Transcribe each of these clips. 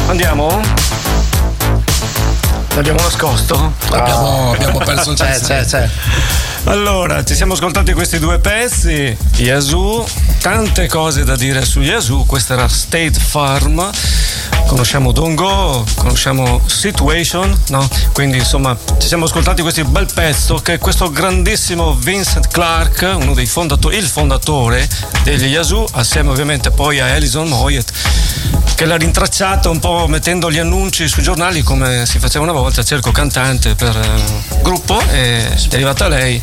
Andiamo? L'abbiamo nascosto? Abbiamo perso il c'è. Allora, ci siamo ascoltati questi due pezzi, Yazoo, tante cose da dire su Yazoo. Questa era State Farm, conosciamo Don't Go, conosciamo Situation, no? Quindi insomma ci siamo ascoltati questo bel pezzo che questo grandissimo Vincent Clarke, uno dei fondatori, il fondatore degli Yazoo, assieme ovviamente poi a Alison Moyet, che l'ha rintracciata un po' mettendo gli annunci sui giornali come si faceva una volta, cerco cantante per gruppo, e è arrivata lei.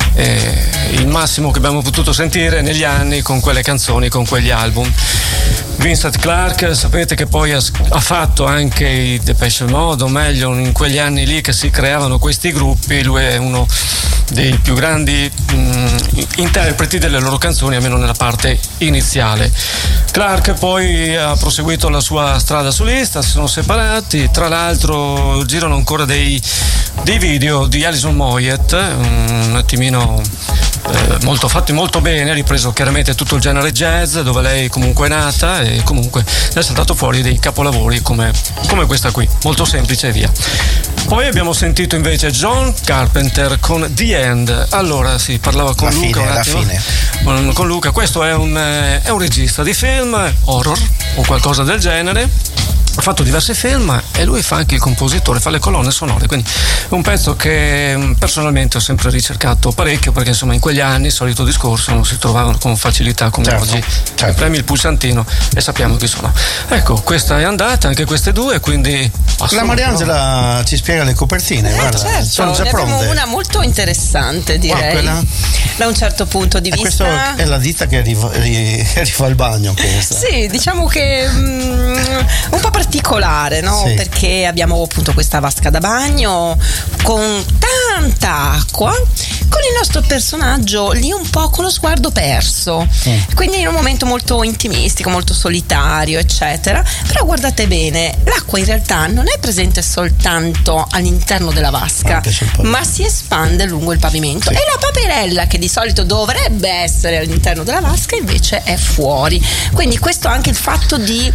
Il massimo che abbiamo potuto sentire negli anni con quelle canzoni, con quegli album. Vincent Clarke, sapete che poi ha fatto anche i Depeche Mode, o meglio in quegli anni lì che si creavano questi gruppi. Lui è uno dei più grandi interpreti delle loro canzoni, almeno nella parte iniziale. Clarke poi ha proseguito la sua strada solista, si sono separati, tra l'altro girano ancora dei video di Alison Moyet, un attimino molto fatti molto bene, ripreso chiaramente tutto il genere jazz dove lei comunque è nata, e comunque è saltato fuori dei capolavori come questa qui, molto semplice e via. Poi abbiamo sentito invece John Carpenter con The End. Allora si parlava con Luca un attimo, con Luca. Questo è un regista di film horror o qualcosa del genere. Ha fatto diversi film e lui fa anche il compositore, fa le colonne sonore, quindi è un pezzo che personalmente ho sempre ricercato parecchio, perché insomma in quegli anni, solito discorso, non si trovavano con facilità come oggi. Certo. Premi il pulsantino e sappiamo chi sono. Ecco, questa è andata, anche queste due, quindi la Mariangela ci spiega le copertine, guarda, certo, sono già pronte. Abbiamo una molto interessante, direi. Quella? Da un certo punto di vista. Questa è la ditta che arriva al bagno, questa. Sì, diciamo che un po' particolare, no? Sì. Perché abbiamo appunto questa vasca da bagno con tanta acqua, con il nostro personaggio lì un po' con lo sguardo perso, quindi in un momento molto intimistico, molto solitario, eccetera. Però guardate bene, l'acqua in realtà non è presente soltanto all'interno della vasca, ma si espande lungo il pavimento, e la paperella che di solito dovrebbe essere all'interno della vasca invece è fuori. Quindi questo anche il fatto di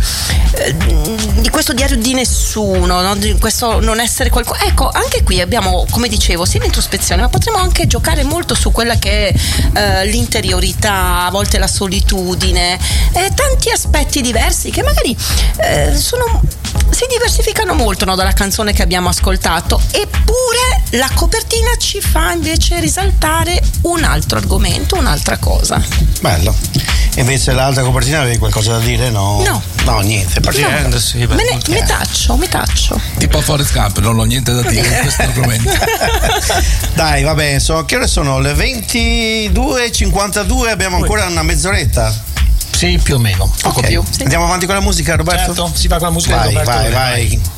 questo diario di nessuno, no? Di questo non essere qualcuno. Ecco, anche qui abbiamo, come dicevo, sia l'introspezione, ma potremmo anche giocare molto su quella che è l'interiorità, a volte la solitudine, tanti aspetti diversi che magari si diversificano molto, no, dalla canzone che abbiamo ascoltato, eppure la copertina ci fa invece risaltare un altro argomento, un'altra cosa. Bello. Invece l'altra copertina avevi qualcosa da dire? No, niente. No. Sì, mi taccio. Tipo Forrest Gump, non ho niente da dire in questo argomento. Dai, vabbè, che ore sono? Le 22:52, abbiamo ancora una mezz'oretta. Sì, più o meno, poco più. Sì. Andiamo avanti con la musica, Roberto? Certo, si va con la musica di Roberto. Vai.